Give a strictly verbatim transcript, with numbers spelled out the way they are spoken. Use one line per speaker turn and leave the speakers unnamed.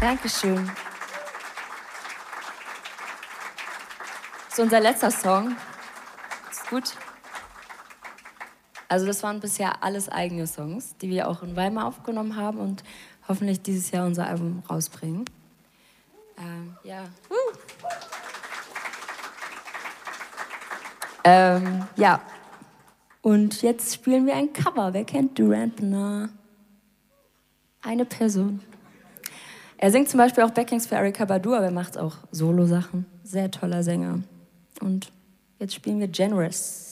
Dankeschön. Das ist unser letzter Song. Ist gut. Also das waren bisher alles eigene Songs, die wir auch in Weimar aufgenommen haben und hoffentlich dieses Jahr unser Album rausbringen. Ähm, ja. Uh. Ähm, ja. Und jetzt spielen wir ein Cover. Wer kennt Durand Bernard? Eine Person. Er singt zum Beispiel auch Backings für Erykah Badu, aber er macht auch Solo-Sachen. Sehr toller Sänger. Und jetzt spielen wir Generous.